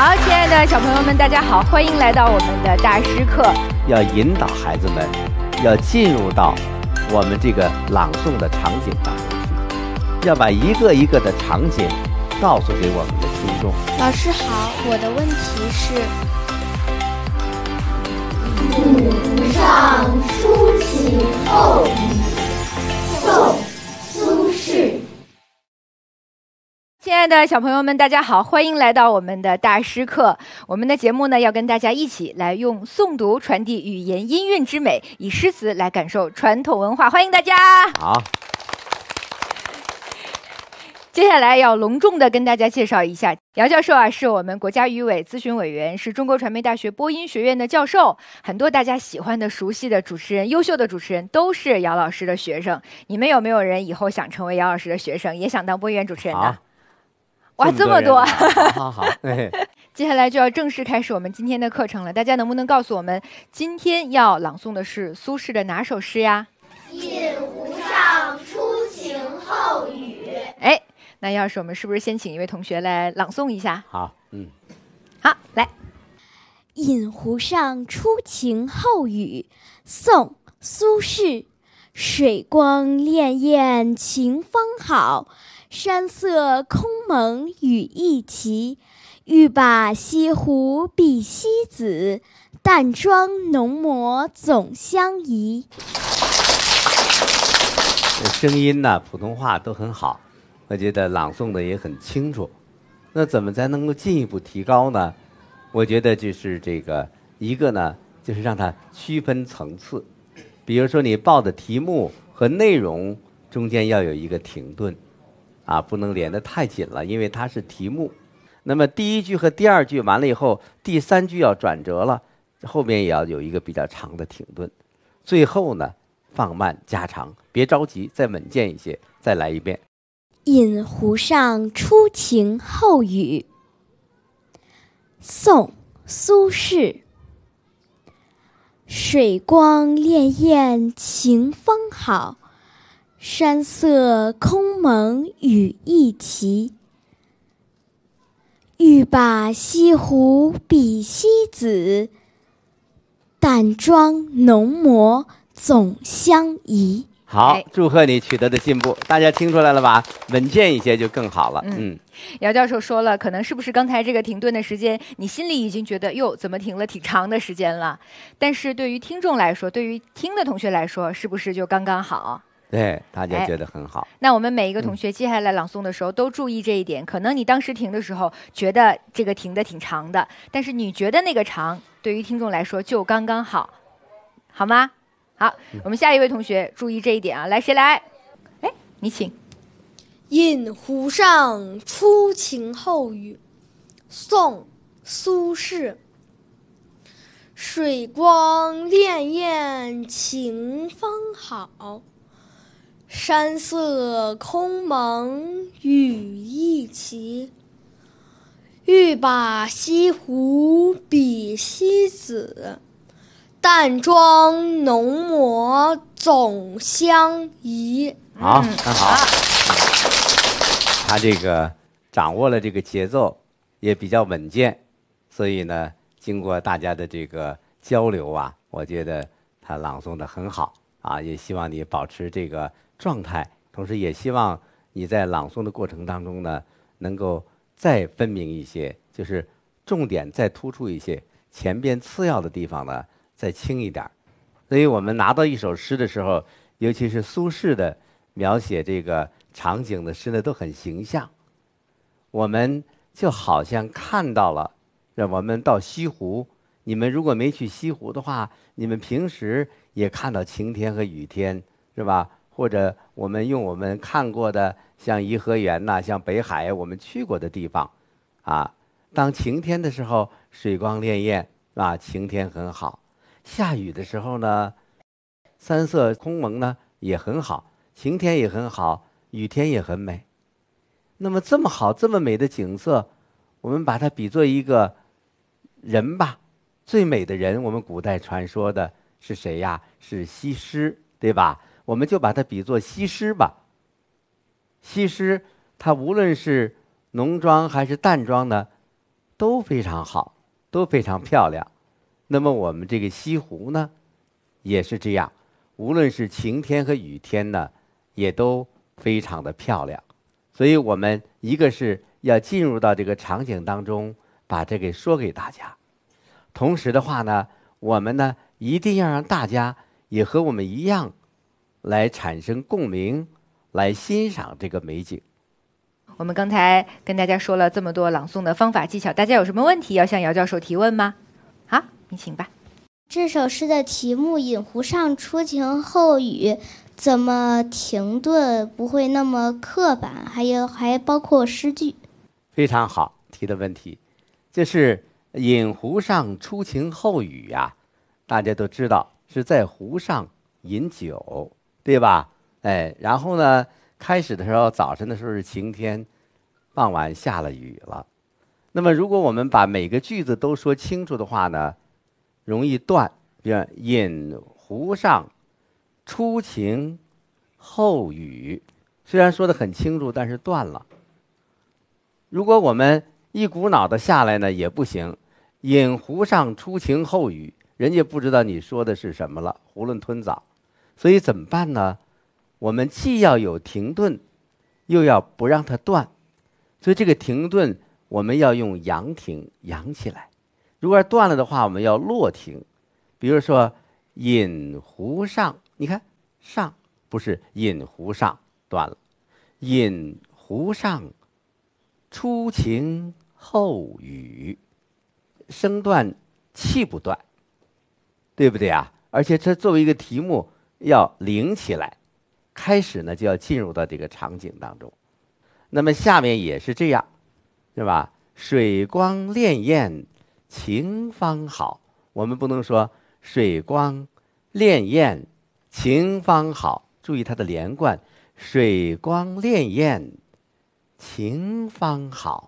好，亲爱的小朋友们，大家好，欢迎来到我们的大师课。 要引导孩子们，要进入到我们这个朗诵的场景当中去，要把一个一个的场景告诉给我们的听众。 老师好，我的问题是： 引上抒情后语，宋·苏轼。 亲爱的小朋友们，大家好，欢迎来到我们的大师课。我们的节目呢，要跟大家一起来用诵读传递语言音韵之美，以诗词来感受传统文化。欢迎大家！ 好， 接下来要隆重的跟大家介绍一下，姚教授啊，是我们国家语委咨询委员，是中国传媒大学播音学院的教授。很多大家喜欢的、熟悉的主持人、优秀的主持人，都是姚老师的学生。你们有没有人以后想成为姚老师的学生，也想当播音员主持人的？哇，这么多！ 好， 接下来就要正式开始我们今天的课程了。大家能不能告诉我们，今天要朗诵的是苏轼的哪首诗呀？ 引湖上抒情后语。 哎，那要是我们是不是先请一位同学来朗诵一下？ 好， 好，来。 引湖上初晴后雨，宋·苏轼。水光潋滟晴方好，山色空蒙雨亦奇。欲把西湖比西子，淡妆浓抹总相宜。 声音呢，普通话都很好，我觉得朗诵的也很清楚。那怎么才能够进一步提高呢？我觉得就是一个呢，就是让它区分层次。比如说你报的题目和内容中间要有一个停顿，不能连得太紧了，因为它是题目。那么第一句和第二句完了以后，第三句要转折了，后面也要有一个比较长的停顿。最后呢，放慢加长，别着急，再稳健一些，再来一遍。 引湖上初晴后雨，宋·苏轼。水光潋滟晴方好，山色空蒙雨亦奇。欲把西湖比西子，淡妆浓抹总相宜。 好，祝贺你取得的进步，大家听出来了吧？稳健一些就更好了。 姚教授说了，可能是不是刚才这个停顿的时间，你心里已经觉得哟，怎么停了挺长的时间了？但是对于听众来说，对于听的同学来说，是不是就刚刚好？ 对，大家觉得很好。 那我们每一个同学接下来朗诵的时候都注意这一点。可能你当时停的时候觉得这个停的挺长的，但是你觉得那个长，对于听众来说就刚刚好，好吗？好，我们下一位同学注意这一点啊！来，谁来？哎，你请。 引湖上初晴后雨，宋·苏轼。水光潋滟晴方好，山色空蒙雨亦奇。欲把西湖比西子，淡妆浓抹总相宜。 好，很好。他这个掌握了这个节奏，也比较稳健，所以呢，经过大家的这个交流我觉得他朗诵的很好也希望你保持这个状态，同时也希望你在朗诵的过程当中呢，能够再分明一些，就是重点再突出一些，前边次要的地方呢再轻一点。所以我们拿到一首诗的时候，尤其是苏轼的描写这个场景的诗呢，都很形象。我们就好像看到了，我们到西湖，你们如果没去西湖的话，你们平时也看到晴天和雨天，是吧？或者我们用我们看过的，像颐和园像北海，我们去过的地方，当晴天的时候，水光潋滟，晴天很好；下雨的时候呢，山色空蒙呢也很好，晴天也很好，雨天也很美。那么这么好这么美的景色，我们把它比作一个人吧，最美的人，我们古代传说的是谁呀？是西施，对吧？我们就把它比作西施吧。西施她无论是浓妆还是淡妆呢， 都非常好，都非常漂亮。那么我们这个西湖呢，也是这样，无论是晴天和雨天呢，也都非常的漂亮。所以我们一个是要进入到这个场景当中，把这给说给大家。同时的话呢，我们呢一定要让大家也和我们一样，来产生共鸣，来欣赏这个美景。 我们刚才跟大家说了这么多朗诵的方法技巧，大家有什么问题要向姚教授提问吗？好，你请吧。 这首诗的题目《饮湖上初晴后雨》，怎么停顿不会那么刻板？还包括诗句。 非常好提的问题，就是饮湖上初晴后雨呀，大家都知道是在湖上饮酒，对吧？然后呢，开始的时候早晨的时候是晴天，傍晚下了雨了。那么如果我们把每个句子都说清楚的话呢，容易断。比如饮湖上初晴后雨，虽然说的很清楚，但是断了。如果我们一股脑的下来呢，也不行。饮湖上初晴后雨，人家不知道你说的是什么了，囫囵吞枣。所以怎么办呢？我们既要有停顿，又要不让它断。所以这个停顿我们要用扬停，扬起来。如果断了的话，我们要落停。比如说饮湖上，你看上不是饮湖上，断了。饮湖上初晴后雨，声断气不断，对不对啊？而且这作为一个题目要领起来，开始呢就要进入到这个场景当中。那么下面也是这样，是吧？水光潋滟晴方好，我们不能说水光潋滟晴方好，注意它的连贯，水光潋滟晴方好，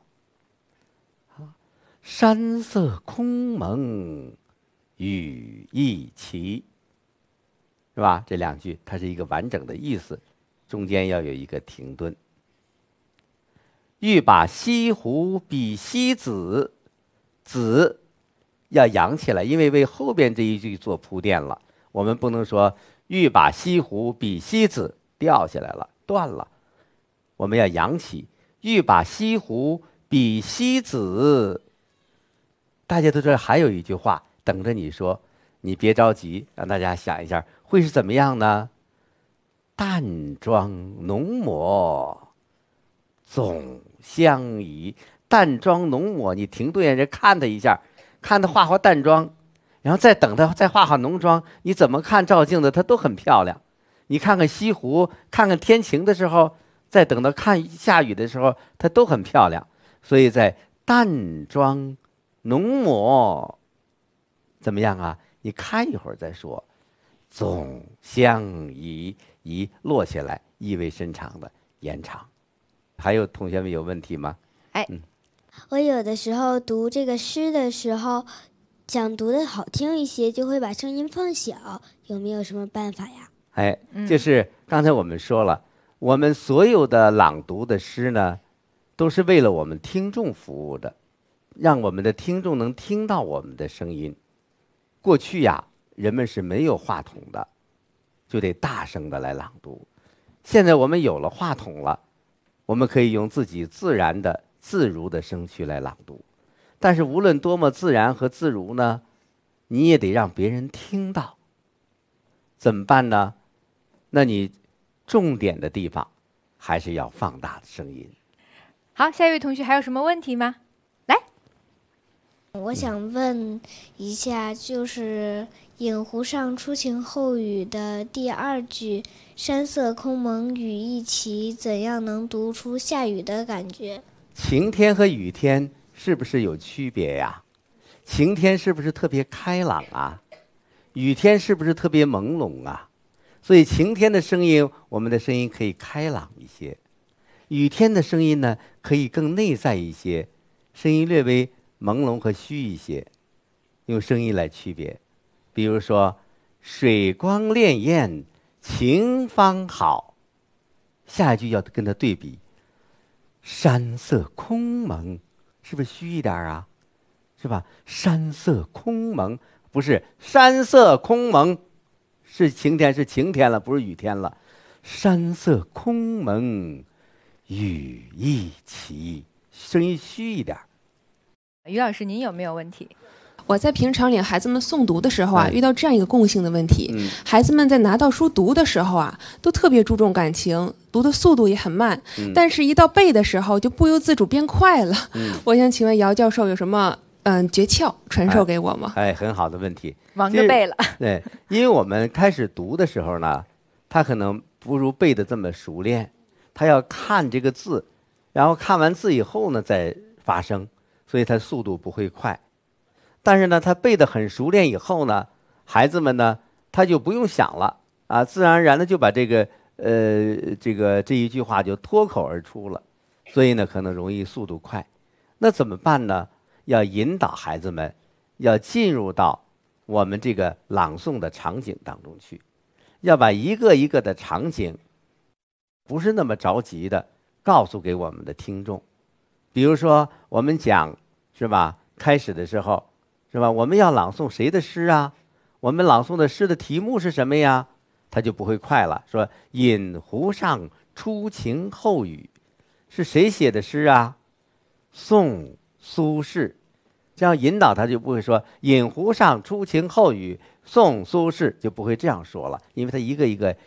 山色空蒙雨亦奇，是吧？这两句它是一个完整的意思，中间要有一个停顿。欲把西湖比西子，子要扬起来，因为为后边这一句做铺垫了。我们不能说欲把西湖比西子，掉下来了，断了。我们要扬起，欲把西湖比西子。大家都知道还有一句话等着你说，你别着急，让大家想一下会是怎么样呢？淡妆浓抹总相宜。淡妆浓抹，你停顿人看他一下，看他画淡妆，然后再等他再画好浓妆，你怎么看照镜子它都很漂亮。你看看西湖，看看天晴的时候，再等到看下雨的时候，它都很漂亮。所以在淡妆浓抹怎么样啊？你看一会儿再说。总相宜，宜落下来，意味深长的延长。还有同学们有问题吗？ 我有的时候读这个诗的时候，想读的好听一些，就会把声音放小，有没有什么办法呀？ 就是刚才我们说了，我们所有的朗读的诗呢，都是为了我们听众服务的，让我们的听众能听到我们的声音。过去呀，人们是没有话筒的，就得大声的来朗读。现在我们有了话筒了，我们可以用自己自然的自如的声区来朗读。但是无论多么自然和自如呢，你也得让别人听到。怎么办呢？那你重点的地方还是要放大的声音。 好，下一位同学还有什么问题吗？来， 我想问一下，就是饮湖上初晴后雨的第二句山色空蒙雨亦奇，怎样能读出下雨的感觉？ 晴天和雨天是不是有区别呀？晴天是不是特别开朗啊？雨天是不是特别朦胧啊？所以晴天的声音，我们的声音可以开朗一些；雨天的声音呢，可以更内在一些，声音略微朦胧和虚一些。用声音来区别，比如说水光潋滟晴方好，下一句要跟它对比，山色空蒙，是不是虚一点啊？ 是吧？山色空蒙，不是山色空蒙，是晴天，是晴天了，不是雨天了。山色空蒙，雨亦奇，声音虚一点。 于老师，您有没有问题？ 我在平常领孩子们诵读的时候啊，遇到这样一个共性的问题，孩子们在拿到书读的时候啊，都特别注重感情，读的速度也很慢，但是一到背的时候就不由自主变快了。我想请问姚教授有什么诀窍传授给我吗？ 很好的问题， 忙着背了。 对，因为我们开始读的时候呢，他可能不如背的这么熟练，他要看这个字，然后看完字以后呢再发声，所以他速度不会快。但是呢，他背得很熟练以后呢，孩子们呢他就不用想了啊，自然而然的就把这一句话就脱口而出了，所以呢可能容易速度快。那怎么办呢？要引导孩子们要进入到我们这个朗诵的场景当中去，要把一个一个的场景不是那么着急的告诉给我们的听众。比如说我们讲是吧，开始的时候是吧，我们要朗诵谁的诗啊？我们朗诵的诗的题目是什么呀？他就不会快了，说饮湖上初晴后雨，是谁写的诗啊？宋苏轼。这样引导他就不会说饮湖上初晴后雨，宋苏轼，就不会这样说了，因为他一个一个